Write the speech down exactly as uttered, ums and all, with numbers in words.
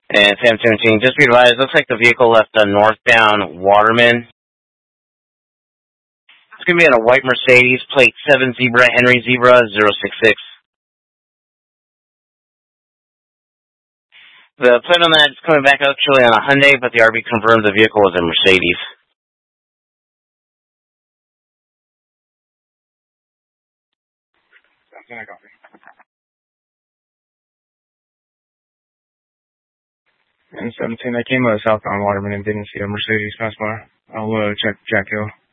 And Sam seventeen, just be advised, looks like the vehicle left a northbound Waterman. It's going to be in a white Mercedes, plate seven Zebra, Henry Zebra, zero six six. The plate on that is coming back actually on a Hyundai, but the R B confirmed the vehicle was a Mercedes. Something I copy. And seventeen, I came uh, southbound Waterman and didn't see a Mercedes pass by. I'll uh, check Jack Hill.